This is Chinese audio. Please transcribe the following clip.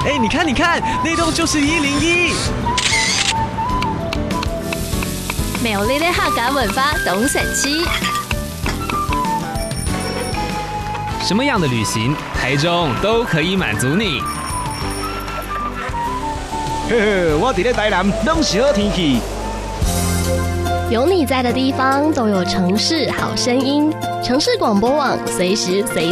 哎，你看，那栋就是101。 美丽的客家文化懂神奇。 什么样的旅行，台中都可以满足你。 嘿嘿，我伫咧台南拢是好天气。 有你在的地方，都有城市好声音。城市广播网，随时随